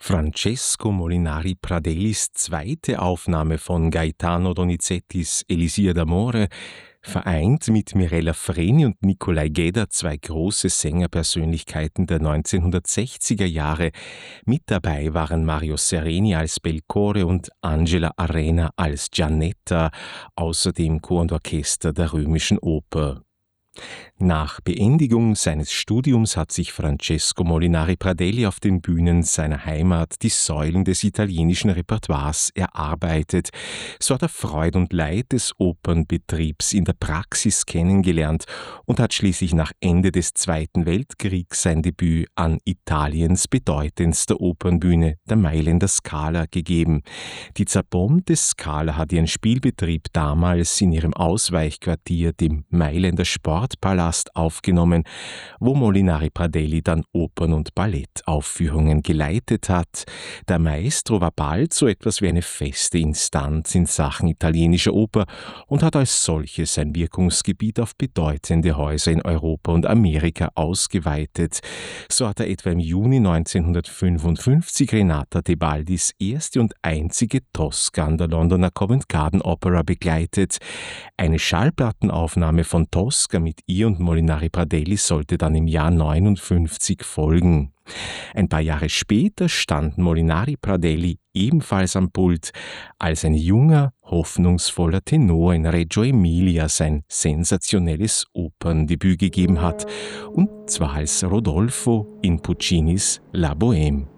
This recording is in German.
Francesco Molinari Pradellis zweite Aufnahme von Gaetano Donizettis Elisir d'Amore vereint mit Mirella Freni und Nicolai Gedda zwei große Sängerpersönlichkeiten der 1960er Jahre. Mit dabei waren Mario Sereni als Belcore und Angela Arena als Giannetta, außerdem Chor und Orchester der Römischen Oper. Nach Beendigung seines Studiums hat sich Francesco Molinari Pradelli auf den Bühnen seiner Heimat die Säulen des italienischen Repertoires erarbeitet. So hat er Freude und Leid des Opernbetriebs in der Praxis kennengelernt und hat schließlich nach Ende des Zweiten Weltkriegs sein Debüt an Italiens bedeutendster Opernbühne, der Mailänder Scala, gegeben. Die zerbombte Scala hat ihren Spielbetrieb damals in ihrem Ausweichquartier, dem Mailänder Sportpalast, aufgenommen, wo Molinari Pradelli dann Opern- und Ballettaufführungen geleitet hat. Der Maestro war bald so etwas wie eine feste Instanz in Sachen italienischer Oper und hat als solches sein Wirkungsgebiet auf bedeutende Häuser in Europa und Amerika ausgeweitet. So hat er etwa im Juni 1955 Renata Tebaldis erste und einzige Tosca an der Londoner Covent Garden Opera begleitet. Eine Schallplattenaufnahme von Tosca mit ihr und Molinari Pradelli sollte dann im Jahr 1959 folgen. Ein paar Jahre später stand Molinari Pradelli ebenfalls am Pult, als ein junger, hoffnungsvoller Tenor in Reggio Emilia sein sensationelles Operndebüt gegeben hat, und zwar als Rodolfo in Puccinis La Bohème.